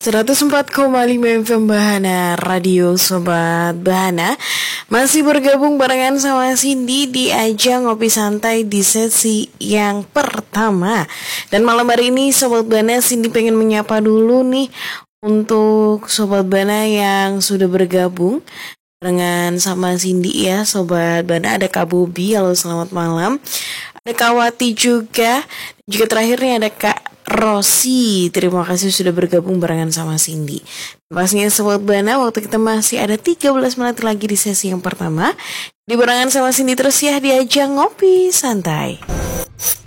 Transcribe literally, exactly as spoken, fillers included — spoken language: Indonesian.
seratus empat koma lima F M Bahana Radio Sobat Bahana. Masih bergabung barengan sama Cindy di ajang ngopi santai di sesi yang pertama. Dan malam hari ini Sobat Bahana, Cindy pengen menyapa dulu nih untuk Sobat Bahana yang sudah bergabung barengan sama Cindy ya Sobat Bahana. Ada Kak Bobi, halo selamat malam. Ada Kak Wati juga. Juga terakhirnya ada Kak Rosi, terima kasih sudah bergabung barengan sama Cindy. Pastinya Sobat Bahana, waktu kita masih ada tiga belas menit lagi di sesi yang pertama. Di barengan sama Cindy terus ya di ajang ngopi santai.